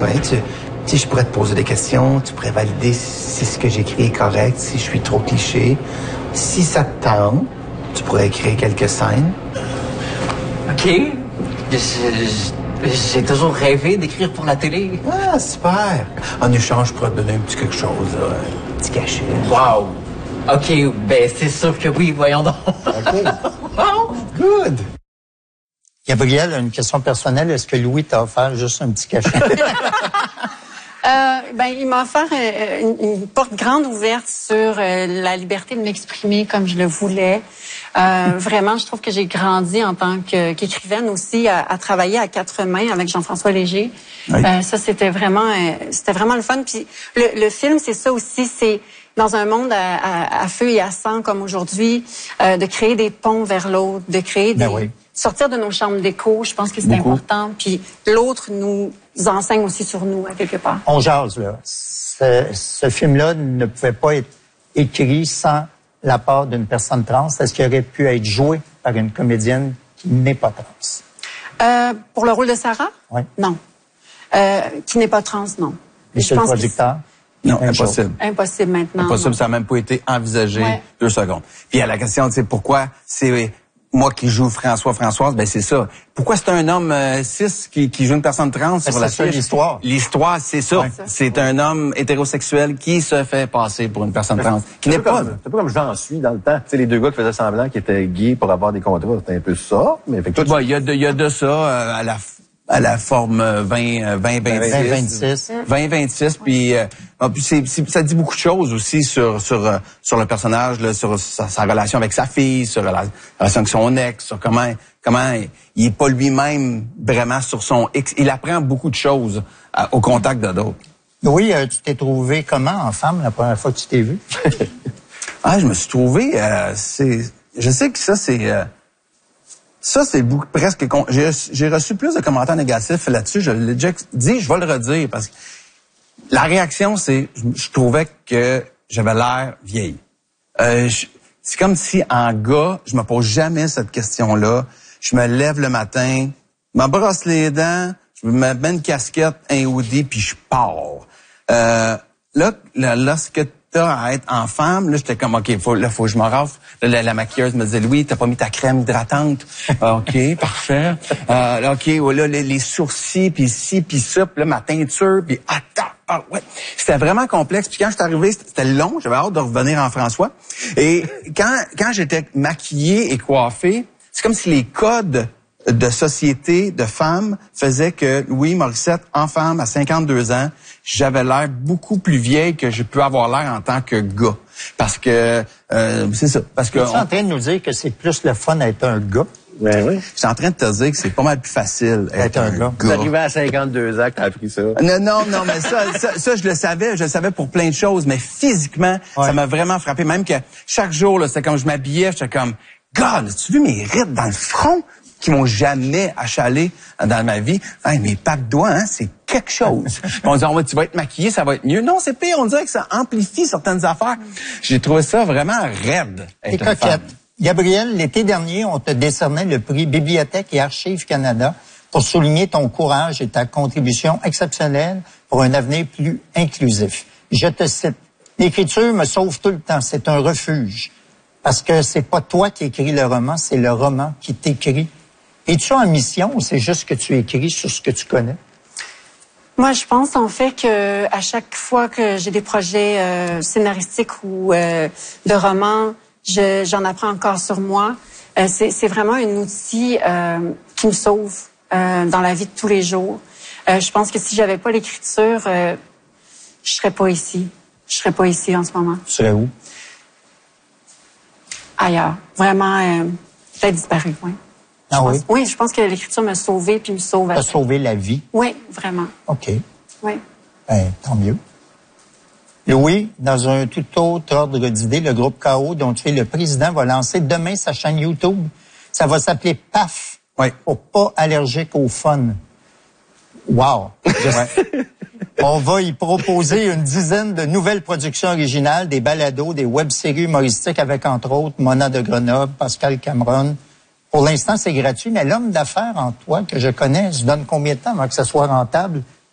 Ouais, tu sais, je pourrais te poser des questions, tu pourrais valider si ce que j'écris est correct, si je suis trop cliché. Si ça te tente, tu pourrais écrire quelques scènes. OK. J'ai toujours rêvé d'écrire pour la télé. Ah, super. En échange, je pourrais te donner un petit quelque chose, là, un petit cachet. Wow. OK, ben c'est sûr que oui, voyons donc. OK. Wow. Good. Gabrielle, une question personnelle. Est-ce que Louis t'a offert juste un petit cachet? Il m'a offert une porte grande ouverte sur la liberté de m'exprimer comme je le voulais. Vraiment, je trouve que j'ai grandi en tant qu'écrivaine aussi à travailler à quatre mains avec Jean-François Léger. Oui. Ça, c'était vraiment le fun. Puis le film, c'est ça aussi, c'est dans un monde à feu et à sang comme aujourd'hui, de créer des ponts vers l'autre, de créer sortir de nos chambres d'écho, je pense que c'est important. Puis l'autre nous enseigne aussi sur nous, à quelque part. On jase, là. Ce film-là ne pouvait pas être écrit sans la part d'une personne trans. Est-ce qu'il aurait pu être joué par une comédienne qui n'est pas trans? Pour le rôle de Sarah? Oui. Non. Qui n'est pas trans, non. Monsieur le producteur? Non, impossible. Impossible maintenant. Impossible, non. Ça n'a même pas été envisagé 2 secondes. Puis à la question, tu sais, pourquoi c'est moi qui joue Françoise, ben c'est ça. Pourquoi c'est un homme cis qui joue une personne trans sur la fiche? L'histoire. L'histoire, c'est ça. Ouais. C'est un homme hétérosexuel qui se fait passer pour une personne trans. Qui n'est pas. C'est pas comme j'en suis dans le temps. Tu sais, les deux gars qui faisaient semblant qu'ils étaient gays pour avoir des contrats, c'était un peu ça. Mais fait que toi, il y a de ça à la forme 20-26. Puis ça dit beaucoup de choses aussi sur le personnage, là, sur sa relation avec sa fille, sur la relation avec son ex, sur comment il est pas lui-même vraiment sur son ex. Il apprend beaucoup de choses au contact de d'autres. Oui, tu t'es trouvé comment en femme la première fois que tu t'es vu? Je me suis trouvé, je sais que ça c'est beaucoup, presque... J'ai reçu plus de commentaires négatifs là-dessus. Je l'ai déjà dit, je vais le redire, parce que la réaction, c'est... Je trouvais que j'avais l'air vieille. C'est comme si, en gars, je me pose jamais cette question-là. Je me lève le matin, je me brosse les dents, je me mets une casquette, un hoodie, puis je pars. Lorsque à être en femme, là, j'étais comme, OK, faut que je me rafle. Là, la maquilleuse me disait, Louis, t'as pas mis ta crème hydratante. OK, parfait. OK, là, les sourcils, puis ci, puis ça, puis là, ma teinture, puis ouais. C'était vraiment complexe. Puis quand je suis arrivé, c'était long. J'avais hâte de revenir en François. Et quand j'étais maquillé et coiffé, c'est comme si les codes de société, de femmes, faisaient que Louis Morissette, en femme, à 52 ans, j'avais l'air beaucoup plus vieille que je peux avoir l'air en tant que gars. Parce que, c'est ça. Parce que. Tu es en train de nous dire que c'est plus le fun d'être un gars? Ben oui. Je suis en train de te dire que c'est pas mal plus facile d'être un gars. Tu es arrivé à 52 ans que t'as appris ça. Non, mais ça, je le savais pour plein de choses, mais physiquement, ça m'a vraiment frappé. Même que chaque jour, là, c'était comme je m'habillais, j'étais comme, God, as-tu vu mes rides dans le front? Qui m'ont jamais achalé dans ma vie. Hey, mes pattes doigts, hein, c'est quelque chose. On dit, tu vas être maquillé, ça va être mieux. Non, c'est pire. On dirait que ça amplifie certaines affaires. J'ai trouvé ça vraiment raide. T'es coquette. Gabrielle, l'été dernier, on te décernait le prix Bibliothèque et Archives Canada pour souligner ton courage et ta contribution exceptionnelle pour un avenir plus inclusif. Je te cite. L'écriture me sauve tout le temps. C'est un refuge. Parce que c'est pas toi qui écris le roman, c'est le roman qui t'écrit. Es-tu en mission ou c'est juste que tu écris sur ce que tu connais? Moi, je pense en fait que à chaque fois que j'ai des projets scénaristiques ou de romans, j'en apprends encore sur moi. C'est vraiment un outil qui me sauve dans la vie de tous les jours. Je pense que si j'avais pas l'écriture, je serais pas ici. Je serais pas ici en ce moment. Tu serais où? Ailleurs. Vraiment, peut-être disparu, oui. Oui, je pense que l'écriture m'a sauvée puis me sauve. T'a sauvé la vie? Oui, vraiment. OK. Oui. Ben, tant mieux. Louis, dans un tout autre ordre d'idée, le groupe KO, dont tu es le président, va lancer demain sa chaîne YouTube. Ça va s'appeler PAF. Oui. Pour pas allergique au fun. Wow. On va y proposer une dizaine de nouvelles productions originales, des balados, des web-séries humoristiques avec, entre autres, Mona de Grenoble, Pascal Cameron. Pour l'instant, c'est gratuit, mais l'homme d'affaires en toi que je connais se donne combien de temps avant que ça soit rentable?